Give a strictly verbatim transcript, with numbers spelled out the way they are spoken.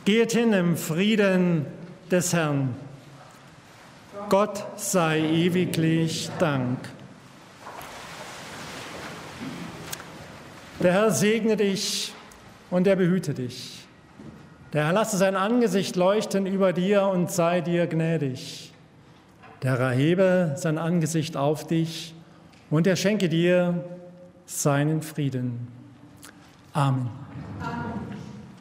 Geht hin im Frieden des Herrn. Gott sei ewiglich Dank. Der Herr segne dich und er behüte dich. Der Herr lasse sein Angesicht leuchten über dir und sei dir gnädig. Der Herr erhebe sein Angesicht auf dich und er schenke dir seinen Frieden. Amen. Amen.